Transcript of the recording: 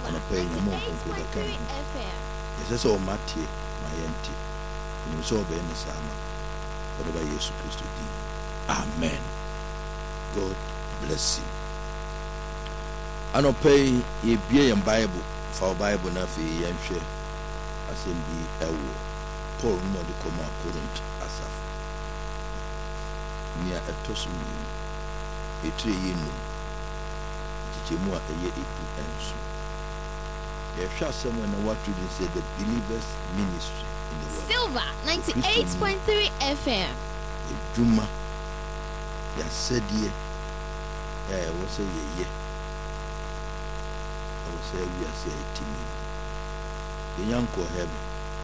anɔpa nyamo nkonko bɛka ho ɛsɛ sɛ ɔmatie ma yɛntie ɛnim sɛ ɔbɛyɛ ne saa ma ɔde ba Yesu Kristo din. Amen. God bless you. Anɔpa yi yɛbie yɛn Bible fa Bible na afei yɛnhwɛ asɛm bi ɛwɔ Paul no ɔde kɔma Korint asafo nea ɛtɔ so mmienu ɛtire yɛ num mu a ɛyɛ edu ɛnso yɛhwɛ asɛm a na wato de sɛ the believers ministry in the world. Silver 98.3 FM. Edwuma yɛasɛdeɛ ɛwɔ sɛ yɛyɛ ɛwɔ sɛ wiase a ɛtumi yɛnya nkɔ heaven